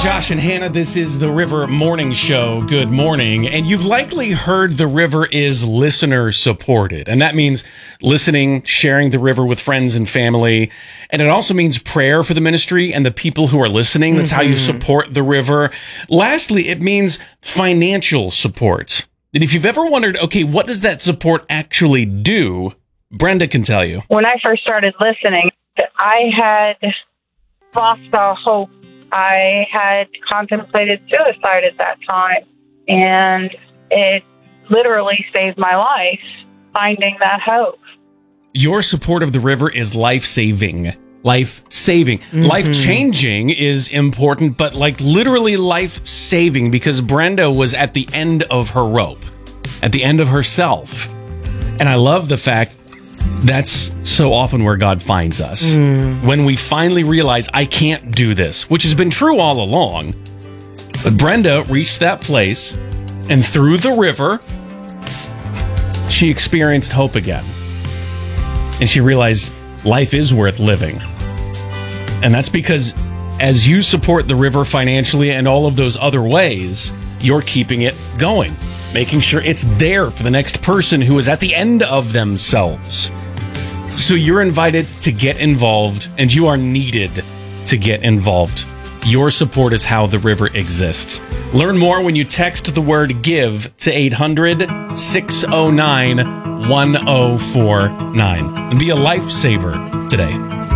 Josh and Hannah, this is the River Morning Show. Good morning. And you've likely heard the River is listener supported. And that means listening, sharing the River with friends and family. And it also means prayer for the ministry and the people who are listening. That's how you support the River. Lastly, it means financial support. And if you've ever wondered, okay, what does that support actually do? Brenda can tell you. When I first started listening, I had lost all hope. I had contemplated suicide at that time, and it literally saved my life, finding that hope. Your support of the River is life-saving. Life-saving. Life-changing is important, but like literally life-saving, because Brenda was at the end of her rope, at the end of herself. And I love the fact that's so often where God finds us. When we finally realize, I can't do this, which has been true all along. But Brenda reached that place, and through the River, she experienced hope again. And she realized life is worth living. And that's because as you support the River financially and all of those other ways, you're keeping it going, making sure it's there for the next person who is at the end of themselves. So you're invited to get involved, and you are needed to get involved. Your support is how the River exists. Learn more when you text the word GIVE to 800-609-1049 and be a lifesaver today.